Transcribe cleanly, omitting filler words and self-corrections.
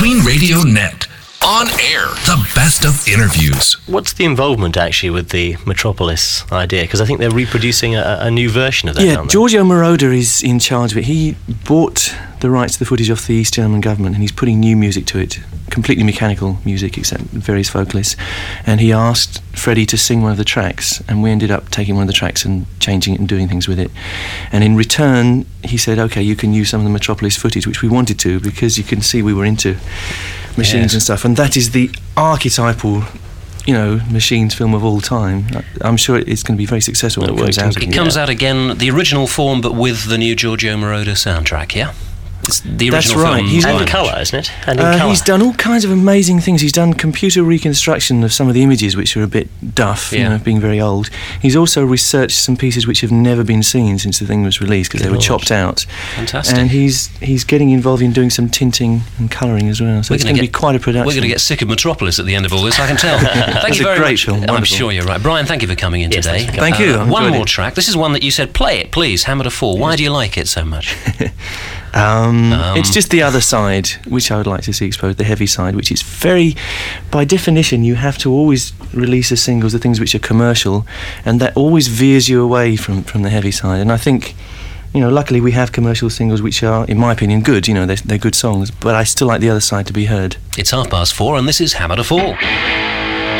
Queen Radio Net. On air, the best of interviews. What's the involvement actually with the Metropolis idea? Because I think they're reproducing a new version of that. Yeah, Giorgio Moroder is in charge of it. He bought the rights to the footage off the East German government, and he's putting new music to it, completely mechanical music except various vocalists. And he asked Freddie to sing one of the tracks, and we ended up taking one of the tracks and changing it and doing things with it. And in return, he said, "Okay, you can use some of the Metropolis footage," which we wanted to, because you can see we were into machines and stuff, and that is the archetypal, machines film of all time. I'm sure it's going to be very successful when it comes out again. It comes out again, the original form, but with the new Giorgio Moroder soundtrack, yeah? It's the original That's right. film. He's in colour, isn't it? And in colour. He's done all kinds of amazing things. He's done computer reconstruction of some of the images, which are a bit duff, being very old. He's also researched some pieces which have never been seen since the thing was released, because they were chopped out. Fantastic. And he's getting involved in doing some tinting and colouring as well. So it's going to be quite a production. We're going to get sick of Metropolis at the end of all this, I can tell. Thank you very much. Film, I'm sure you're right. Brian, thank you for coming in today. Thank you. One more track. This is one that you said, play it, please, Hammer to Fall. Why do you like it so much? It's just the other side, which I would like to see exposed, the heavy side, which is very, by definition, you have to always release as singles the things which are commercial, and that always veers you away from the heavy side. And I think, luckily we have commercial singles which are, in my opinion, good. They're good songs, but I still like the other side to be heard. It's 4:30, and this is Hammer to Fall.